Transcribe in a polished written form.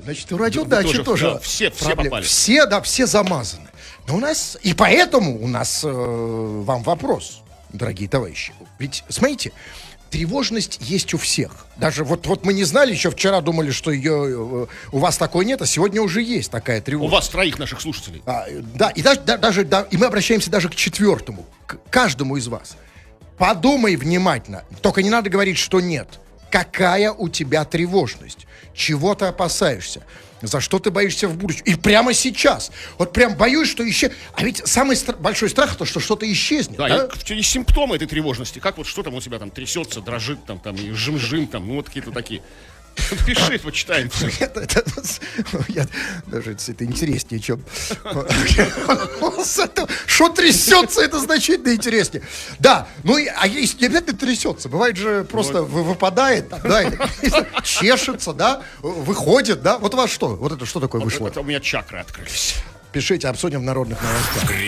Значит, у радиодачи тоже да, все попали. Все замазаны. Но у нас, и поэтому у нас вам вопрос, дорогие товарищи. Ведь, смотрите, тревожность есть у всех. Даже вот мы не знали, еще вчера думали, что ее у вас такой нет, а сегодня уже есть такая тревожность. У вас троих наших слушателей. Да, и и мы обращаемся даже к четвертому, к каждому из вас. Подумай внимательно, только не надо говорить, что нет. Какая у тебя тревожность? Чего ты опасаешься? За что ты боишься в будущем? И прямо сейчас. Вот прям боюсь, что А ведь самый большой страх, то, что что-то исчезнет. Да, и симптомы этой тревожности. Как вот что там у тебя там трясется, дрожит, там и жим-жим, там, ну вот какие-то такие. Пиши, почитаем. Это интереснее, чем... Что трясется, это значительно интереснее. Да, ну, а если не обязательно трясется, бывает же просто выпадает, да, чешется, да, выходит, да. Вот у вас что? Вот это что такое вышло? Это у меня чакры открылись. Пишите, обсудим в народных новостях.